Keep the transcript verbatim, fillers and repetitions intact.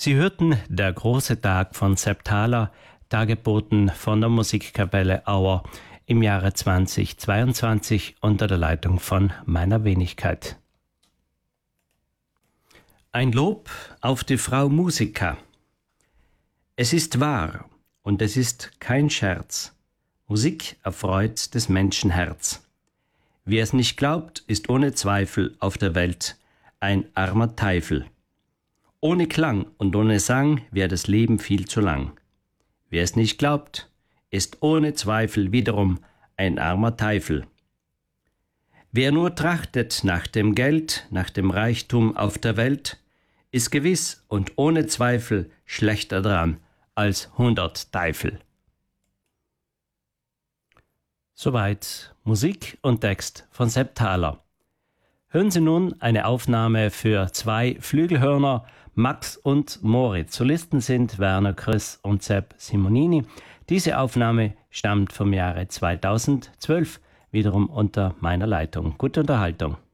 Sie hörten Der große Tag von Sepp Thaler, dargeboten von der Musikkapelle Auer im Jahre zweitausendzweiundzwanzig unter der Leitung von meiner Wenigkeit. Ein Lob auf die Frau Musica. Es ist wahr und es ist kein Scherz. Musik erfreut des Menschen Herz. Wer es nicht glaubt, ist ohne Zweifel auf der Welt ein armer Teufel. Ohne Klang und ohne Sang wäre das Leben viel zu lang. Wer es nicht glaubt, ist ohne Zweifel wiederum ein armer Teufel. Wer nur trachtet nach dem Geld, nach dem Reichtum auf der Welt, ist gewiss und ohne Zweifel schlechter dran als hundert Teufel. Soweit Musik und Text von Sepp Thaler. Hören Sie nun eine Aufnahme für zwei Flügelhörner, Max und Moritz. Solisten sind Werner Chris und Sepp Simonini. Diese Aufnahme stammt vom Jahre zweitausendzwölf, wiederum unter meiner Leitung. Gute Unterhaltung.